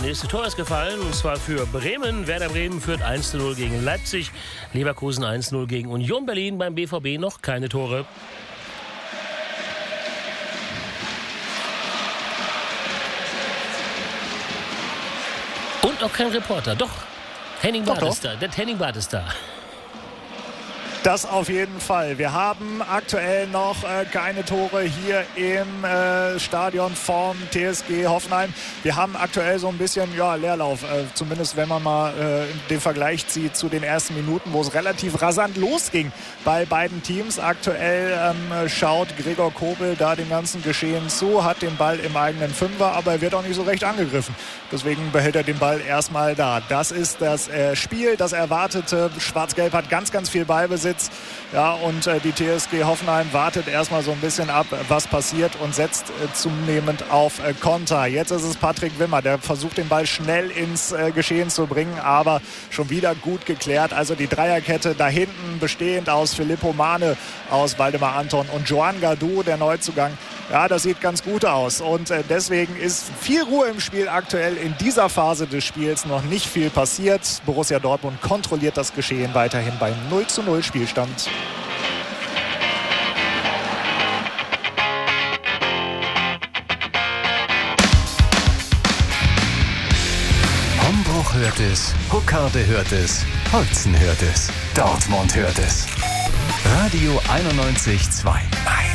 nächste Tor ist gefallen, und zwar für Bremen. Werder Bremen führt 1:0 gegen Leipzig. Leverkusen 1:0 gegen Union Berlin. Beim BVB noch keine Tore. Und auch kein Reporter. Doch, Henning Barth ist da. Der Henning Barth ist da. Das auf jeden Fall. Wir haben aktuell noch keine Tore hier im Stadion vom TSG Hoffenheim. Wir haben aktuell so ein bisschen Leerlauf, zumindest wenn man mal den Vergleich zieht zu den ersten Minuten, wo es relativ rasant losging bei beiden Teams. Aktuell schaut Gregor Kobel da dem ganzen Geschehen zu, hat den Ball im eigenen Fünfer, aber er wird auch nicht so recht angegriffen. Deswegen behält er den Ball erstmal da. Das ist das Spiel, das erwartete. Schwarz-Gelb hat ganz, ganz viel Ballbesitz. Ja, und die TSG Hoffenheim wartet erstmal so ein bisschen ab, was passiert, und setzt zunehmend auf Konter. Jetzt ist es Patrick Wimmer, der versucht, den Ball schnell ins Geschehen zu bringen, aber schon wieder gut geklärt. Also die Dreierkette da hinten, bestehend aus Filippo Mane, aus Waldemar Anton und Joan Gadou, der Neuzugang. Ja, das sieht ganz gut aus, und deswegen ist viel Ruhe im Spiel aktuell. In dieser Phase des Spiels noch nicht viel passiert. Borussia Dortmund kontrolliert das Geschehen weiterhin beim 0:0 Spielstand. Hombruch hört es, Huckarde hört es, Holzen hört es, Dortmund hört es. Radio 91.2.